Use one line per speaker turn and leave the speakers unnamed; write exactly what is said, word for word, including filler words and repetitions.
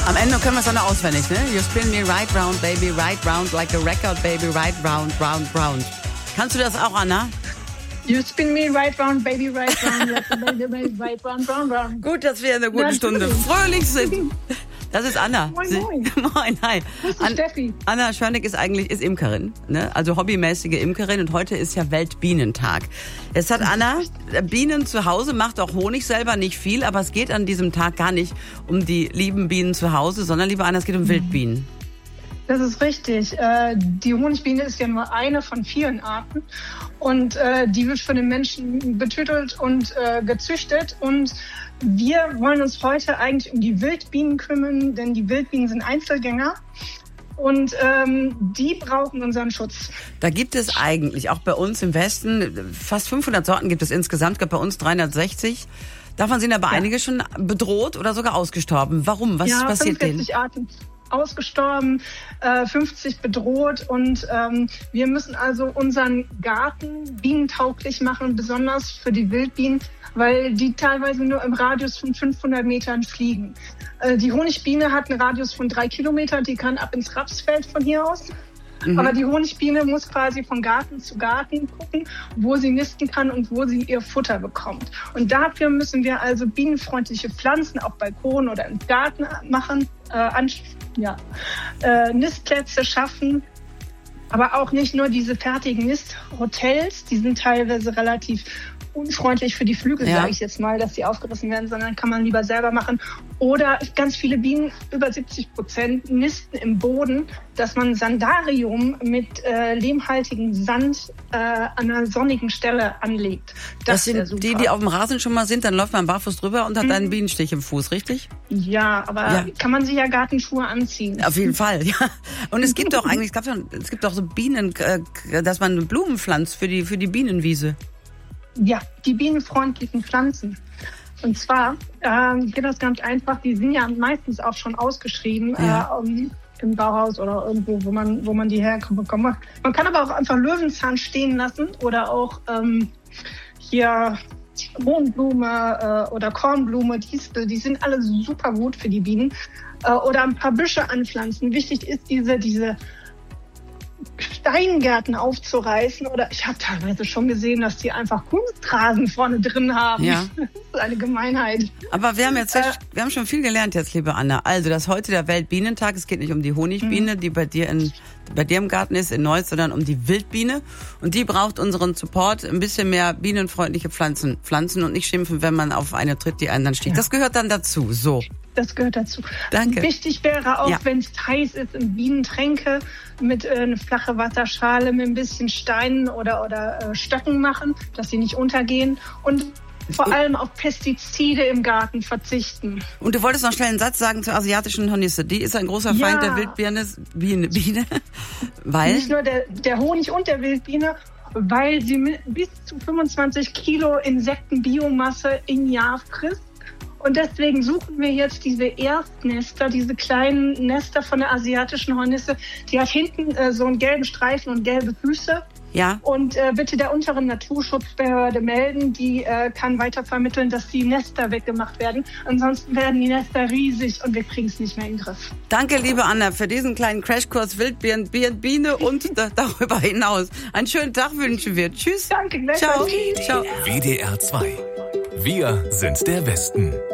Am Ende können wir es dann noch auswendig, ne? You spin me right round, baby, right round, like a record, baby, right round, round, round. Kannst du das auch, Anna?
You spin me right round, baby, right round, like a baby, right round, round, round.
Gut, dass wir in einer guten
Ja,
Stunde fröhlich sind. Das ist Anna.
Moin,
Sie,
moin.
moin, hi.
Das ist Steffi.
Anna Schörnig ist eigentlich ist Imkerin, ne? Also hobbymäßige Imkerin, und heute ist ja Weltbienentag. Es hat Anna Bienen zu Hause, macht auch Honig selber, nicht viel, aber es geht an diesem Tag gar nicht um die lieben Bienen zu Hause, sondern, liebe Anna, es geht um Wildbienen.
Das ist richtig. Äh, die Honigbiene ist ja nur eine von vielen Arten und äh, die wird von den Menschen betütelt und äh, gezüchtet, und wir wollen uns heute eigentlich um die Wildbienen kümmern, denn die Wildbienen sind Einzelgänger und ähm, die brauchen unseren Schutz.
Da gibt es eigentlich auch bei uns im Westen fast fünfhundert Sorten gibt es insgesamt, gibt bei uns dreihundertsechzig. Davon sind aber ja. einige schon bedroht oder sogar ausgestorben. Warum? Was
ja,
passiert denen?
fünfundvierzig Arten ausgestorben, äh, fünfzig bedroht, und ähm, wir müssen also unseren Garten bienentauglich machen, besonders für die Wildbienen, weil die teilweise nur im Radius von fünfhundert Metern fliegen. Äh, die Honigbiene hat einen Radius von drei Kilometern, die kann ab ins Rapsfeld von hier aus. Mhm. Aber die Honigbiene muss quasi von Garten zu Garten gucken, wo sie nisten kann und wo sie ihr Futter bekommt. Und dafür müssen wir also bienenfreundliche Pflanzen auf Balkon oder im Garten machen, äh, an, ja, äh, Nistplätze schaffen. Aber auch nicht nur diese fertigen Nisthotels, die sind teilweise relativ unfreundlich für die Flügel, ja. sage ich jetzt mal, dass die aufgerissen werden, sondern kann man lieber selber machen. Oder ganz viele Bienen, über siebzig Prozent, nisten im Boden, dass man Sandarium mit äh, lehmhaltigem Sand äh, an einer sonnigen Stelle anlegt.
Das, das sind super. Die, die auf dem Rasen schon mal sind, dann läuft man barfuß drüber und hat mhm. einen Bienenstich im Fuß, richtig?
Ja, aber ja. kann man sich ja Gartenschuhe anziehen.
Auf jeden Fall, ja. Und es gibt auch eigentlich, es, gab schon, es gibt auch so Bienen, äh, dass man Blumen pflanzt für die, für die Bienenwiese.
Ja, die bienenfreundlichen Pflanzen. Und zwar ähm, geht das ganz einfach. Die sind ja meistens auch schon ausgeschrieben ja. äh, im Bauhaus oder irgendwo, wo man, wo man die herbekommt. Man kann aber auch einfach Löwenzahn stehen lassen oder auch ähm, hier Mohnblume äh, oder Kornblume, Distel. Die sind alle super gut für die Bienen. Äh, oder ein paar Büsche anpflanzen. Wichtig ist diese diese Steingärten aufzureißen, oder ich habe teilweise schon gesehen, dass die einfach Kunstrasen vorne drin haben.
Ja.
Das ist eine Gemeinheit.
Aber wir haben jetzt, äh, wir haben schon viel gelernt jetzt, liebe Anna. Also, das ist heute der Weltbienentag. Es geht nicht um die Honigbiene, mhm. die bei dir in, bei dir im Garten ist, in Neuss, sondern um die Wildbiene. Und die braucht unseren Support, ein bisschen mehr bienenfreundliche Pflanzen, Pflanzen und nicht schimpfen, wenn man auf eine tritt, die einen dann sticht. Ja. Das gehört dann dazu. So.
Das gehört dazu.
Danke.
Wichtig wäre auch, ja. wenn es heiß ist, in Bienentränke mit äh, eine flache Wasserschale mit ein bisschen Steinen oder, oder äh, Stöcken machen, dass sie nicht untergehen. Und vor allem auf Pestizide im Garten verzichten.
Und du wolltest noch schnell einen Satz sagen zur asiatischen Hornisse. Die ist ein großer Feind ja. der Wildbiene, Biene, Biene, weil...
Nicht nur der, der Honig und der Wildbiene, weil sie mit bis zu fünfundzwanzig Kilo Insektenbiomasse im Jahr frisst. Und deswegen suchen wir jetzt diese Erstnester, diese kleinen Nester von der asiatischen Hornisse. Die hat hinten äh, so einen gelben Streifen und gelbe Füße.
Ja.
Und äh, bitte der unteren Naturschutzbehörde melden, die äh, kann weitervermitteln, dass die Nester weggemacht werden. Ansonsten werden die Nester riesig und wir kriegen es nicht mehr in den Griff.
Danke, liebe Anna, für diesen kleinen Crashkurs Wildbiene, Biene und da, darüber hinaus. Einen schönen Tag wünschen wir. Tschüss.
Danke, gleich.
Ciao.
Ciao.
Ciao.
W D R zwei. Wir sind der Westen.